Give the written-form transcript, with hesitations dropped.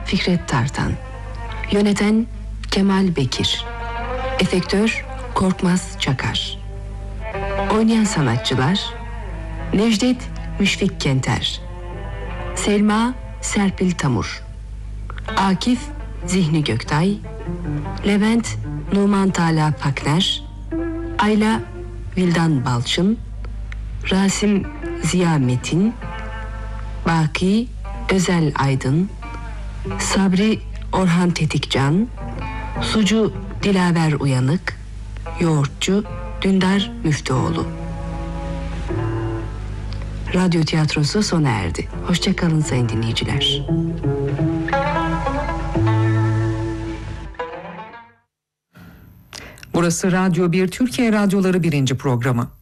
Fikret Tartan. Yöneten Kemal Bekir. Efektör Korkmaz Çakar. Oynayan sanatçılar: Necdet Müşfik Kenter, Selma Serpil Tamur, Akif Zihni Göktay, Levent Numan Tala Pakner, Ayla Vildan Balçın, Rasim Ziya Metin, Baki Özel Aydın, Sabri Orhan Tetikcan, Sucu Dilaver Uyanık, Yoğurtçu Dündar Müftüoğlu. Radyo tiyatrosu sona erdi. Hoşça kalın sayın dinleyiciler. Burası Radyo 1 Türkiye Radyoları 1. programı.